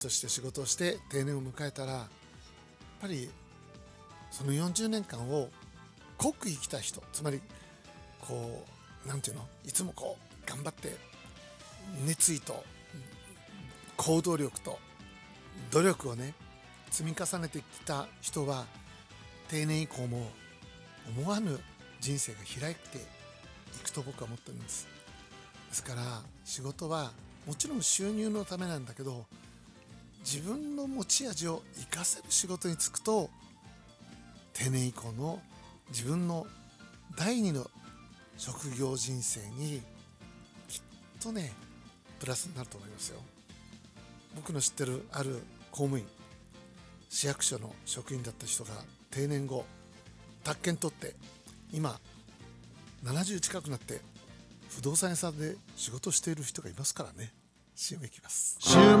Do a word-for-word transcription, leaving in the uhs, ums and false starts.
として仕事をして定年を迎えたら、やっぱりそのよんじゅうねんかんを濃く生きた人、つまりこうなんていうの、いつもこう頑張って熱意と行動力と努力をね積み重ねてきた人は、定年以降も思わぬ人生が開いていくと僕は思ってるんです。ですから仕事はもちろん収入のためなんだけど、自分の持ち味を生かせる仕事に就くと、定年以降の自分の第二の職業人生にきっとねプラスになると思いますよ。僕の知ってるある公務員、市役所の職員だった人が定年後宅建取って今ななじゅう近くなって不動産屋さんで仕事している人がいますからね。 シーエム いきます。週